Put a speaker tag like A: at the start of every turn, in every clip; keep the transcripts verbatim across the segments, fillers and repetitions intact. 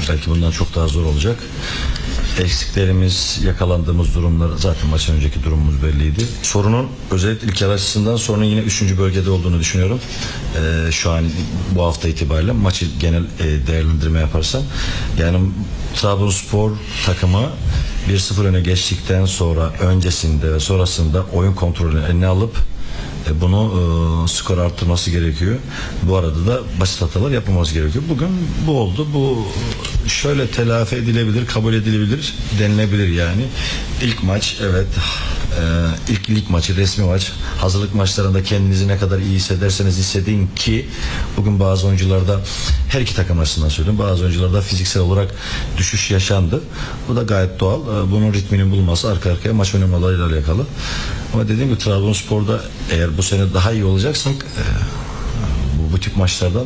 A: belki bundan çok daha zor olacak. Eksiklerimiz, yakalandığımız durumlar, zaten maçtan önceki durumumuz belliydi. Sorunun özellikle ilk yarı açısından sorunun yine üçüncü bölgede olduğunu düşünüyorum. Ee, şu an bu hafta itibariyle maçı genel e, değerlendirme yaparsam. Yani Trabzonspor takımı bir sıfır öne geçtikten sonra öncesinde ve sonrasında oyun kontrolünü eline alıp e, bunu e, skor arttırması gerekiyor. Bu arada da basit hatalar yapmaması gerekiyor. Bugün bu oldu. Bu şöyle telafi edilebilir, kabul edilebilir, denilebilir yani. İlk maç, evet, e, ilk lig maçı, resmi maç. Hazırlık maçlarında kendinizi ne kadar iyi hissederseniz hissedin ki bugün bazı oyuncularda, her iki takım açısından söylüyorum, bazı oyuncularda fiziksel olarak düşüş yaşandı. Bu da gayet doğal. E, bunun ritmini bulması, arka arkaya maç oynamalarıyla alakalı. Ama dediğim gibi Trabzonspor'da eğer bu sene daha iyi olacaksak e, bu, bu tip maçlardan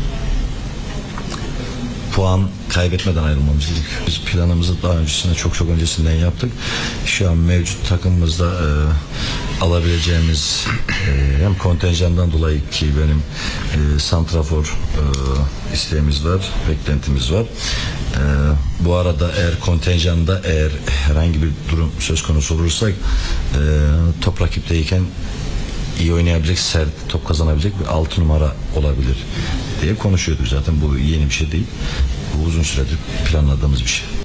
A: puan kaybetmeden ayrılmamız gerekiyor. Biz planımızı daha öncesinde, çok çok öncesinden yaptık. Şu an mevcut takımımızda e, alabileceğimiz e, hem kontenjandan dolayı ki benim e, santrafor e, isteğimiz var, beklentimiz var. E, bu arada eğer kontenjanda eğer herhangi bir durum söz konusu olursa e, top rakipteyken iyi oynayabilecek, sert top kazanabilecek bir altı numara olabilir diye konuşuyorduk zaten. Bu yeni bir şey değil. Bu uzun süredir planladığımız bir şey.